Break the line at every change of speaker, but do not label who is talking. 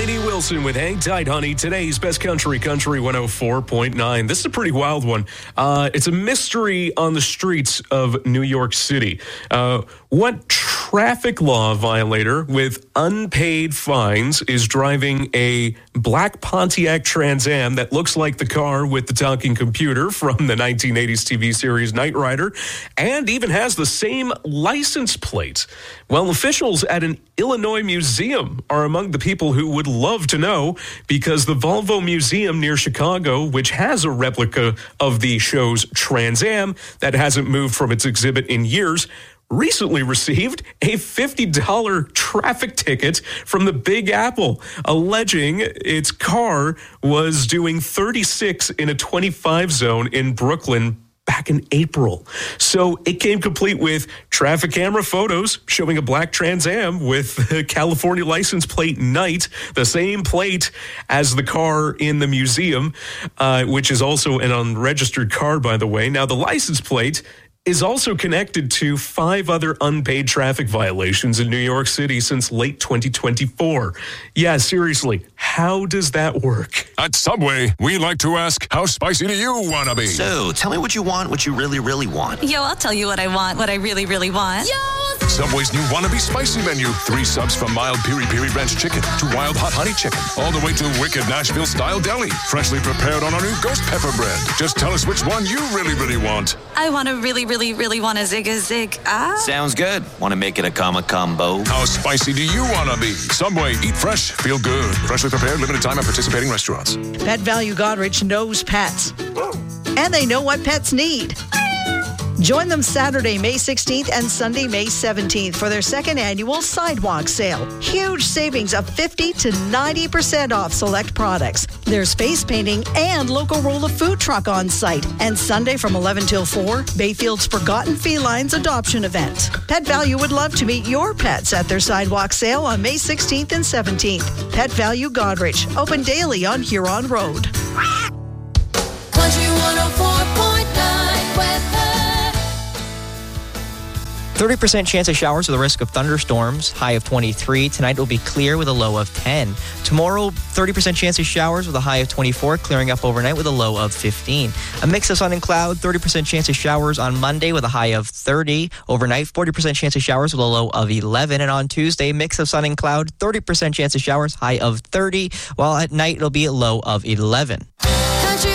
Lainey Wilson with Hang Tight, Honey. Today's Best Country 104.9. This is a pretty wild one. It's a mystery on the streets of New York City. What traffic law violator with unpaid fines is driving a black Pontiac Trans Am that looks like the car with the talking computer from the 1980s TV series Knight Rider and even has the same license plate? Well, officials at an Illinois museum are among the people who would love to know, because the Volvo Museum near Chicago, which has a replica of the show's Trans Am that hasn't moved from its exhibit in years, recently received a $50 traffic ticket from the Big Apple, alleging its car was doing 36 in a 25 zone in Brooklyn back in April. So it came complete with traffic camera photos showing a black Trans Am with a California license plate Knight, the same plate as the car in the museum, which is also an unregistered car, by the way. Now, the license plate is also connected to 5 other unpaid traffic violations in New York City since late 2024. Yeah, seriously, how does that work?
At Subway, we like to ask, how spicy do you want to be?
So, tell me what you want, what you really, really want.
Yo, I'll tell you what I want, what I really, really want. Yo!
Subway's new Wannabe Spicy menu. 3 subs from mild piri-piri ranch chicken to wild hot honey chicken, all the way to wicked Nashville-style deli, freshly prepared on our new ghost pepper bread. Just tell us which one you really, really want.
I want to really want a zig.
Sounds good. Want to make it a combo?
How spicy do you want to be? Subway, eat fresh, feel good. Freshly prepared, limited time at participating restaurants.
Pet Value Godrich knows pets, and they know what pets need. Join them Saturday, May 16th and Sunday, May 17th for their second annual sidewalk sale. Huge savings of 50 to 90% off select products. There's face painting and local roll of food truck on site. And Sunday from 11 till 4, Bayfield's Forgotten Felines adoption event. Pet Value would love to meet your pets at their sidewalk sale on May 16th and 17th. Pet Value Godrich, open daily on Huron Road.
Country 104.9 weather.
30% chance of showers with a risk of thunderstorms, high of 23. Tonight will be clear with a low of 10. Tomorrow, 30% chance of showers with a high of 24, clearing up overnight with a low of 15. A mix of sun and cloud, 30% chance of showers on Monday with a high of 30. Overnight, 40% chance of showers with a low of 11. And on Tuesday, mix of sun and cloud, 30% chance of showers, high of 30. While at night, it'll be a low of 11.